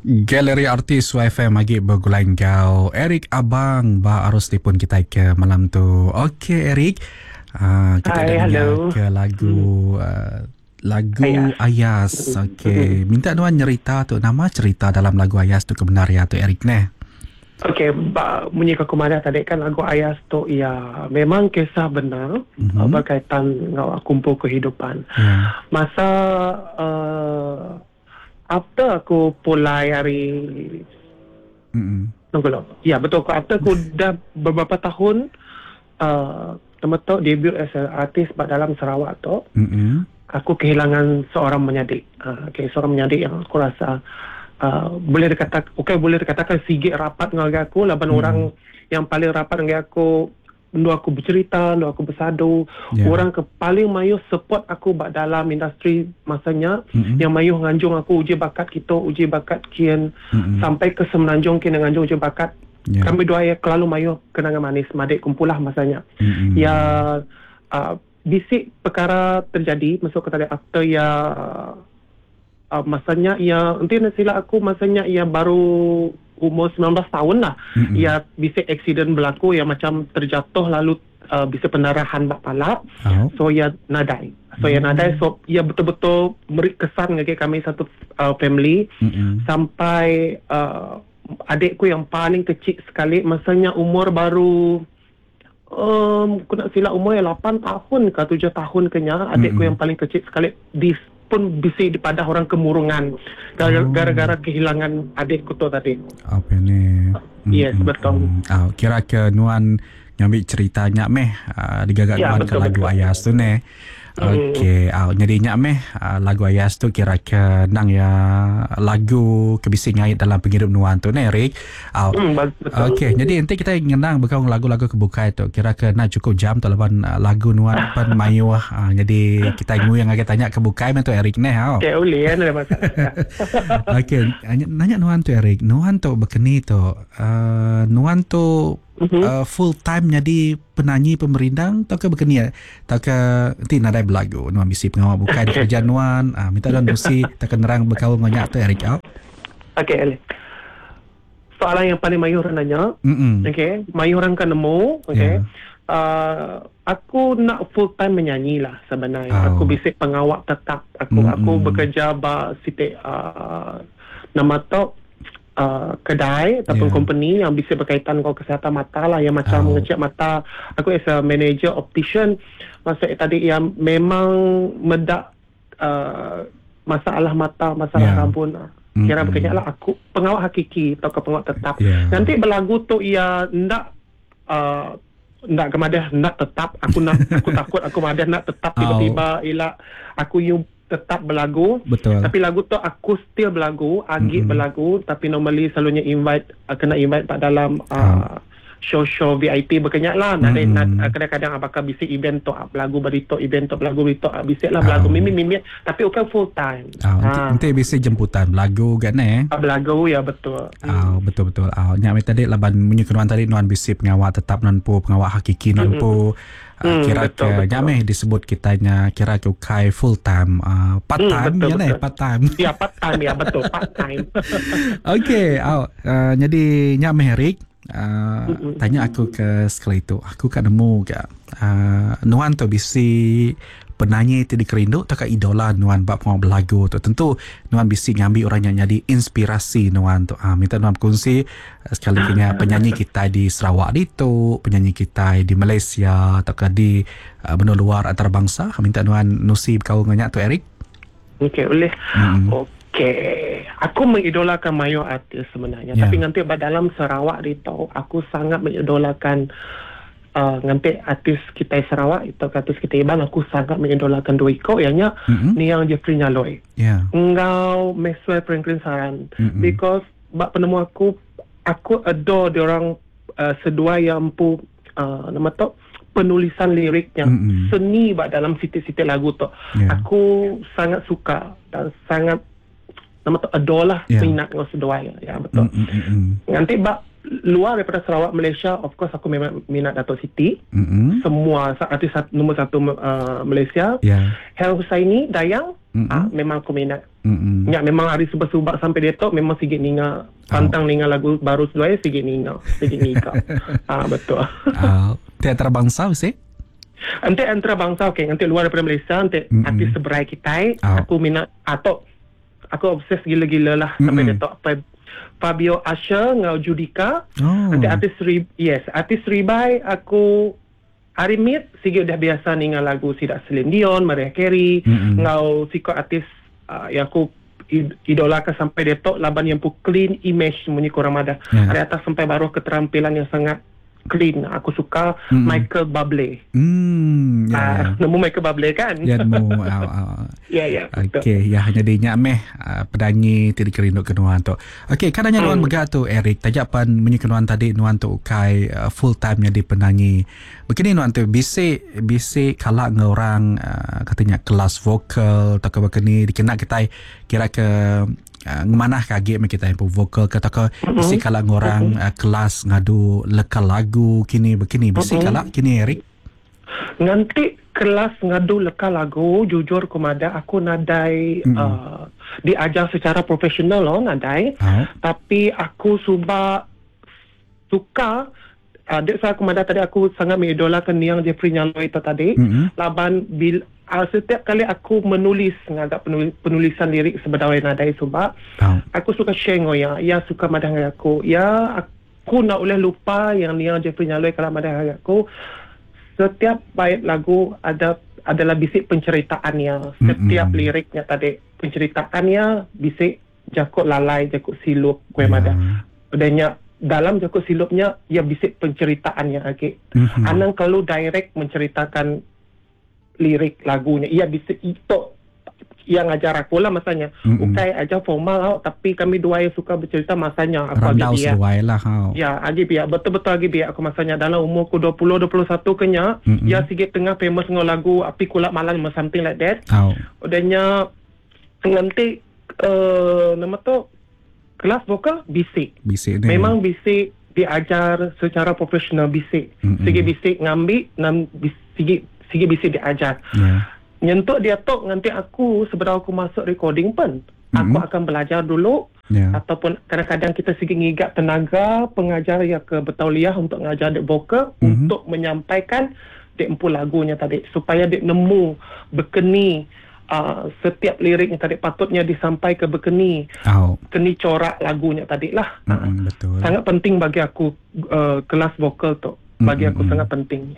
Galeri Artis YFM lagi bergulai kau Eric Abang ba arus telefon kita ke malam tu. Okey Eric, kita Hai, dah dengar hello. ke lagu lagu Ayas. Ayas. Okey, minta Nuan nyerita tu nama cerita dalam lagu Ayas tu kebenar ya tu Eric neh. Okey, bunyi aku mana tadi kan lagu Ayas tu ya memang kisah benar berkaitan dengan kumpul kehidupan. Ya. Masa after aku pulai hari tunggu lo. Ya betul, after aku dah beberapa tahun nama tu debut as a artist dalam Sarawak tu. Aku kehilangan seorang penyadik. Seorang penyadik yang aku rasa boleh dikatakan sigit rapat dengan aku. Laban orang yang paling rapat dengan aku, aku bercerita, aku bersadu. Orang ke paling mayu support aku dalam industri masanya, yang mayu nganjung aku uji bakat kita, uji bakat kian sampai ke semenanjung kian nganjung uji bakat. Kami dua ya kelalu mayu kenangan manis madik kumpulah masanya. Ya bisik perkara terjadi masuk ke tadi after ya masanya ya nanti sila aku masanya ya baru umur 19 tahun lah. Ya bisik accident berlaku ya macam terjatuh lalu bisa pendarahan kepala. So ya nadai. So ya betul-betul beri kesan bagi kami satu family sampai adikku yang paling kecil sekali masanya umur baru aku nak silap umur 8 tahun ke 7 tahun kenya. Adikku yang paling kecil sekali pun bisa dipadah orang kemurungan gara-gara kehilangan adikku tu tadi. Apa ni? Yes, betul. Kira ke Nuan ngambil ceritanya meh digagak Ya, Nuan ke betul, lagu betul. Ayas tu ne. Okey, nyadinya meh lagu Ayas tu kira ke nang ya lagu kebising ngait dalam penghidup Nuan tu ne Rick. Betul. Okey, jadi nanti kita ngenang bekau lagu-lagu kebukai tu. Kira ke nak cukup jam tu lawan lagu Nuan pan mayu jadi kita yang agak tanya kebukai tu Eric ne. Okay, boleh kan ada masalah. Okey, nanya Nuan tu Eric. Nuan tu berkeni tu. Nuan tu full time jadi penyanyi pemerindang atau ke berkeni atau ke nanti nadai berlagu Nuan bisi pengawal bukai di kerja Nuan minta Nuan musi tak nerang berkaul banyak tu Eric. Okey, Ali. Soalan yang paling mayu orang nanya. Okey, mayu orang kan nemu. Okey. Aku nak full time menyanyi lah sebenarnya. Aku bisik pengawak tetap. Aku bekerja sitik nama tu kedai ataupun company yang bisa berkaitan dengan kesihatan mata lah, yang macam mengecek mata. Aku as a manager optician. Masa tadi yang memang medak masalah mata, masalah rambut. Kira berkenyak lah aku pengawal hakiki atau pengawal tetap. Nanti berlagu tu ia ndak kemadah nak tetap. Aku takut aku madah nak tetap tiba-tiba ialah aku tetap berlagu. Betul. Tapi lagu tu aku still berlagu, berlagu, tapi normally selalunya kena invite dalam show VIP berkenyak lah. Kadang-kadang apakah bisik event tu berlagu berito, event tu berlagu berito, bisik lah berlagu mimik tapi bukan full time. Nanti bisik jemputan berlagu kan berlagu ya betul. Betul. Nyak tadi laban menyukuran tadi Nuan bisik pengawal tetap Nuan po pengawal hakiki Nuan po. Kira ke nyameh disebut kitanya kira ke ukai full time part time ya ne part time. Ya part time ya betul part time. Okey, jadi nyameh Rick tanya aku ke sekali itu aku kan nemu ke Nuan tu bisi penyanyi tu di kerindu tak idola Nuan bab mau berlagu tu tentu Nuan bisi ngambil orang yang jadi inspirasi Nuan tu minta Nuan kongsi sekali kena penyanyi kita di Sarawak itu penyanyi kita di Malaysia atau di benua luar antarabangsa minta Nuan nusi kau nganyak tu Eric. Okey boleh. Okey, aku mengidolakan mayu artis sebenarnya. Tapi nanti dalam Sarawak itu aku sangat mengidolakan nanti artis kita Sarawak itu artis kita Iban. Aku sangat mengidolakan dua iko ianya ni yang Jeffrey Nyaloi. Engau Maxwell Franklin Saran because penemu aku adore diorang sedua yang nama tu penulisan lirik yang seni dalam sitik-sitik lagu tu. Aku sangat suka dan sangat nama tu adore lah minat dengan sedua ya betul. Nanti luar daripada Sarawak Malaysia of course aku memang minat Dato' Siti. Semua artis nombor satu Malaysia. Hel Husaini Dayang memang aku minat. Ya memang hari subak-subak sampai detok memang sikit ninga pantang ninga lagu baru seluai sikit ninga betul. Teater bangsa sih. Nanti antara bangsa nanti luar daripada Malaysia nanti artis seberai kita aku minat atau aku obses gila-gila lah sampai detok Fabio Asher ngau Judika nanti artis Ribai aku Arimit sikit dah biasa ninga lagu Sidak Celine Dion, Mariah Carey ngau sikit artis yang aku idolakan sampai detok laban yang clean image munyi korang ada ada atas sampai baru keterampilan yang sangat clean. Aku suka Michael Bublé. Nemu Michael Bublé kan? Ya, nemu. Ya. Okey, ya hanya dia meh penyanyi tidak kerinduk kenuan tu. Okey, kan hanya nuan begat tu Eric, tajapan menyi kenuan tadi nuan tu ukai full time jadi penyanyi. Begini nuan tu bisik kalak ngorang katanya kelas vokal atau begini dikena kita kira ke ngemanah kaget kita yang vokal kata ke bisi kalak ngorang kelas ngadu lekal lagu kini begini bisi kalak kini Eric nanti kelas ngadu lekal lagu jujur kumada aku nadai diajar secara profesional nadai tapi aku suka adik saya kumada tadi aku sangat mengidolakan yang Jeffrey Nyaloi itu tadi laban setiap kali aku menulis ngagak penulisan lirik sebenarnya nadai subak aku suka share ya suka madah dengan aku aku nak boleh lupa yang Jeffrey Nyaloi kalau madah dengan aku setiap bait lagu adalah bisik penceritaannya setiap liriknya tadi penceritaannya bisik jakut lalai jakut silup gue madah adanya dalam jakut silupnya ia bisik penceritaannya anang kalau direct menceritakan lirik lagunya ia bisa itu yang ajar aku lah masanya ukai aja formal tapi kami dua yang suka bercerita masanya aku Randau agi biar lah agi biar betul-betul agi biar aku masanya dalam umurku 20-21 kenya ya sikit tengah famous ngau lagu api kulak malam something like that udahnya nanti nama tu kelas vokal bisik memang bisik diajar secara profesional bisik sikit bisik ngambil sikit bisik diajar nyentuk dia tok nanti aku sebenarnya aku masuk recording pun aku akan belajar dulu ataupun kadang-kadang kita sikit ngigap tenaga pengajar yang ke Betauliah untuk ngajar dek vokal untuk menyampaikan dek empu lagunya tadi supaya dek nemu berkeni setiap liriknya tadi patutnya disampaikan berkeni keni corak lagunya tadi lah betul. Sangat penting bagi aku kelas vokal tu bagi aku sangat penting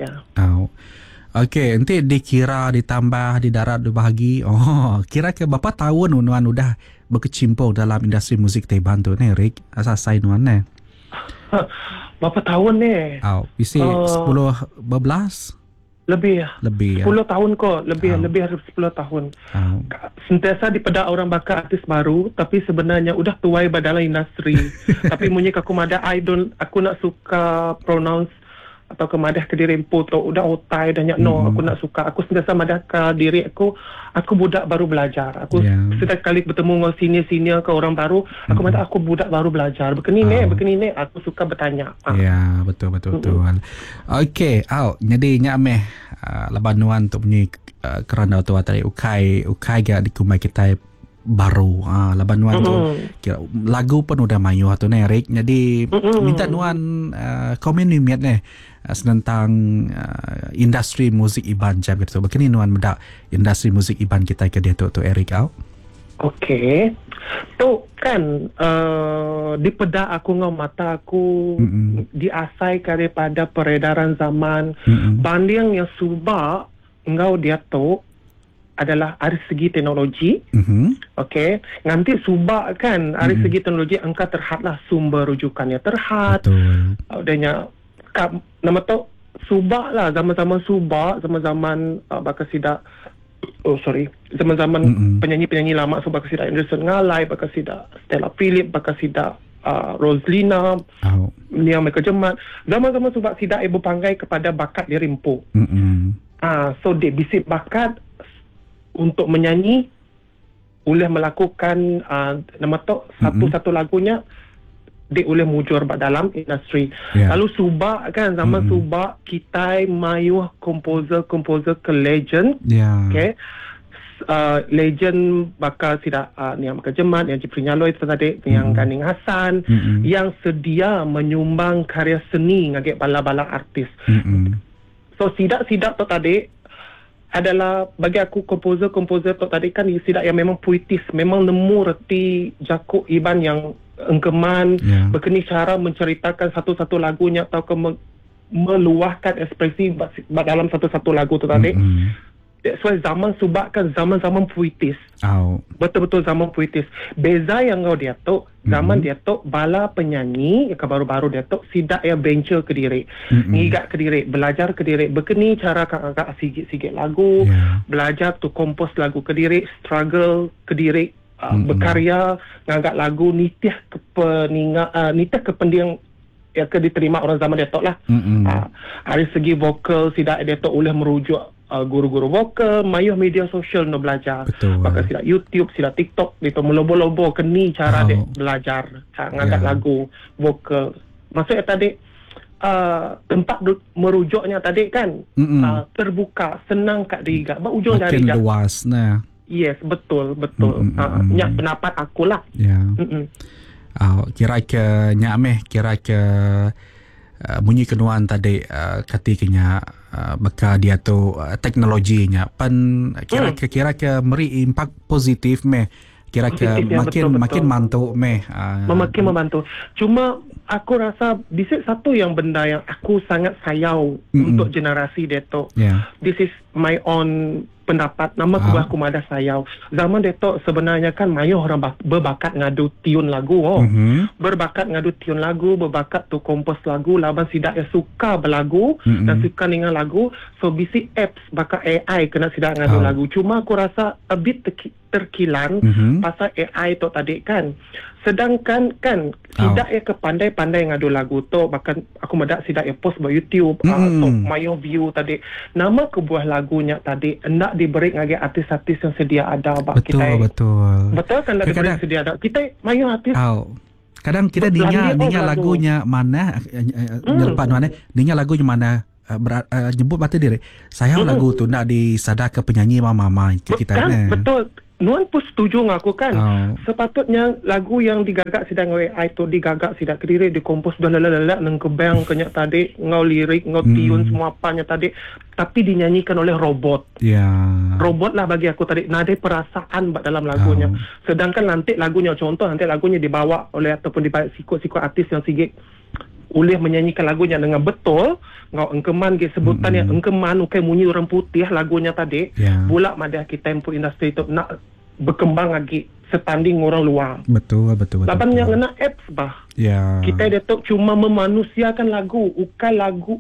Okey, nanti dikira ditambah di darat dibahagi. Kira ke berapa tahun nuan udah berkecimpung dalam industri muzik Taiwan tu ni, Rick? Asal nuan ni. Berapa tahun ni? Bisi 10 12 lebih 10 tahun kok, lebih dari 10 tahun. Sentiasa dipedak orang bakal artis baru tapi sebenarnya udah tuai dalam industri. Tapi munyi aku madah aku nak suka pronounce atau kemadah ke diri empu tu udah otai dah aku nak suka aku sentiasa madah ke diri aku budak baru belajar aku setiap kali bertemu dengan senior ke orang baru aku madah aku budak baru belajar begini ni aku suka bertanya ya betul okey jadi nyameh labanuan untuk bunyi kerana tu tadi ukai ga dikumai kita baru laban nuan tu kira lagu pun udah mayu tu ni Rick jadi minta nuan komen ni miat ni tentang industri muzik iban jam gitu begini nuan mendak industri muzik iban kita ke dia tu Eric okey tu kan di pedak aku ngau mata aku diasai daripada peredaran zaman banding yang subak engkau dia tu adalah dari segi teknologi. Okey, nanti subak kan dari segi teknologi angka terhadlah sumber rujukannya terhad. Adanya nama tu subak lah zaman-zaman subak, zaman-zaman bakasida zaman-zaman penyanyi-penyanyi lama subak bakasida Anderson Ngalai, bakasida Stella Philip, bakasida Roslina, Nia Michael Jemat. Zaman-zaman subak sida ibu panggai kepada bakat dia rimpu. So dia bisik bakat untuk menyanyi boleh melakukan nama tu satu-satu lagunya dia boleh mujur dalam industri. Lalu subak kan zaman subak kita mayu komposer ke legend. Okay, legend bakal sida yang Maka Jemat, yang Jipri Nyaloi itu tadi, yang Ganing Hassan, yang sedia menyumbang karya seni ngagek bala-bala artis. So sidak-sidak tu tadi adalah bagi aku komposer tu tadi kan sidak yang memang puitis, memang nemu reti jakuk iban yang engkeman, berkeni cara menceritakan satu-satu lagunya atau meluahkan ekspresi dalam satu-satu lagu tu tadi. That's why zaman subak kan zaman-zaman puitis. Betul-betul zaman puitis. Beza yang kau dia tu, zaman dia tu bala penyanyi yang baru-baru dia tu sidak ya venture ke diri. Ngigak ke diri, belajar ke diri, berkeni cara kakak sigit-sigit lagu, belajar tu kompos lagu ke diri, struggle ke diri, berkarya ngagak lagu nitih ke pendiang ya ke diterima orang zaman dia tu lah. Dari segi vokal sidak dia tu boleh merujuk guru-guru vokal, mayuh media sosial no belajar. Maka sila YouTube, sila TikTok gitu melobo-lobo keni cara dia belajar ngangkat lagu vokal. Maksudnya tadi tempat merujuknya tadi kan terbuka, senang kat diga. Ujung dari makin luas nah. Yes, betul. Nyak pendapat aku lah. Kira ke bunyi kenuan tadi ketikanya baka dia tu teknologinya pan kira ke meri impak positif kira ke makin mantu makin membantu. Cuma aku rasa bisa satu yang benda yang aku sangat sayau untuk generasi dia tu. This is my own pendapat. Nama aku madah sayau. Zaman dia tu sebenarnya kan mayuh orang berbakat ngadu tiun lagu. Berbakat ngadu tiun lagu, berbakat tu kompos lagu, laban sidak yang suka berlagu dan suka dengan lagu. So bisi apps bakal AI kena sidak ngadu lagu. Cuma aku rasa a bit terkilan pasal AI tu tadi kan. Sedangkan kan sidak ya kepandai-pandai ngadu lagu tu, bahkan aku madak sidak ya post di YouTube so mayuh view tadi. Nama kebuah lagunya tadi hendak diberi ngagi artis-artis yang sedia ada betul kan dah diberi sedia ada. Kita mayuh artis kadang kita dengar lagunya mana nyelepas mana dengar lagunya mana nyebut mata diri saya lagu tu nak disadar ke penyanyi mama kita kan betul. Nuan pun setuju dengan aku kan. Sepatutnya lagu yang digagak sidang AI tu digagak sidak kediri, dikompos dah lalala nang kebang kenyak tadi, ngau lirik, ngau tiun semua apanya tadi, tapi dinyanyikan oleh robot. Robot lah bagi aku tadi, nada perasaan dalam lagunya. Sedangkan nanti lagunya dibawa oleh ataupun dibawa sikut-sikut artis yang sigit boleh menyanyikan lagunya dengan betul. Ngau engkeman ke sebutan yang engkeman ukai munyi orang putih lagunya tadi. Pula madah kita tempo industri tu nak berkembang lagi setanding orang luar. Betul. Laban yang kena apps bah. Kita dia tu cuma memanusiakan lagu, ukai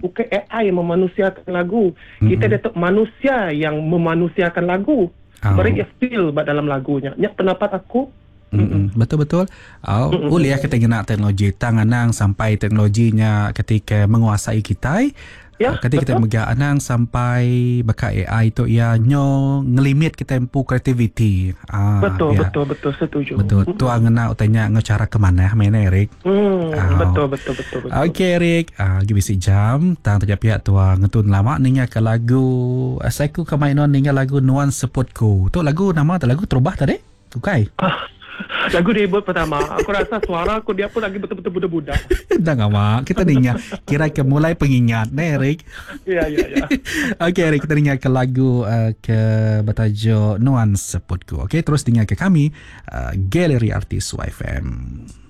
AI yang memanusiakan lagu. Kita dia tu manusia yang memanusiakan lagu. Beri feel dalam lagunya. Nyak pendapat aku. Betul. Boleh kita guna teknologi tanganang sampai teknologinya ketika menguasai kita. Ketika kita megah anang sampai baka AI tu nyo ngelimit kita empu kreativiti. Betul setuju. Betul. Tu ngena utanya cara ke mana Erik. Betul. Okey Erik, gibisi jam tang tajak pihak tua ngetun lama ninya ke lagu Asaiku Kamainon ninya lagu Nuan Seputku. Tu lagu nama lagu terubah tadi? Tukai. Lagu debut pertama. Aku rasa suara aku dia pun lagi betul-betul budak-budak. Dah ngama. Kita dengar kira ke mulai pengingat Erik. Ya. Okey Erik, kita dengar ke lagu ke batajo Nuan Seputku. Okey, terus dengar ke kami Galeri Artis YFM.